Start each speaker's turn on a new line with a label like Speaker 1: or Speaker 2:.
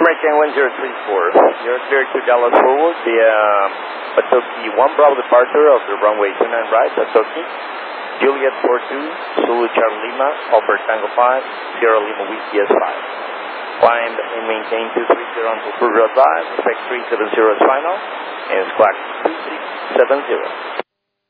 Speaker 1: American 1034. You're clear to Dallas forward via Patoki 1 Bravo departure of the runway 29 right, Patoki. Juliet 42, Zulu Charlie Lima, Offer Tango 5, Sierra Lima Whiskey S5. Climb and maintain 230 until Full Road 5, expect 370 is final, and squawk 2670.